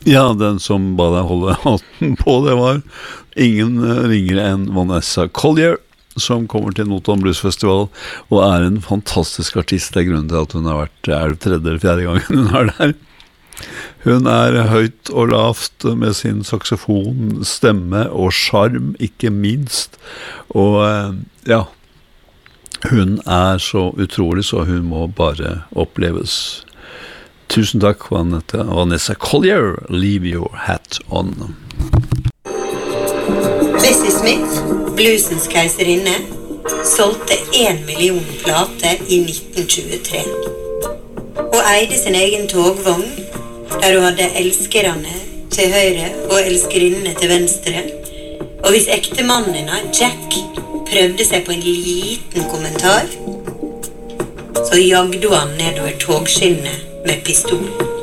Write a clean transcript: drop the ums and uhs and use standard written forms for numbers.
Ja, den som ba deg holde hatten på, det var ingen ringere enn Vanessa Collier, som kommer til Notodden Blues Festival, og en fantastisk artist. Det grunnen til at hun har vært, det tredje eller fjerde gangen hun der. Hun høyt og lavt med sin saksofon, stemme og charm, ikke minst. Og ja, hun så utrolig, så hun må bare oppleves. Tusen takk, Vanessa Collier. Leave your hat on. Bessie Smith, bluesens keiserinne, solgte 1 million plater i 1923. Og eide sin egen togvogn, der hun hadde elskerne til høyre og elskerinnene til venstre. Og hvis ektemannen hennes, Jack, prøvde seg på en liten kommentar, så jagde han nedover togskinnet med pistol.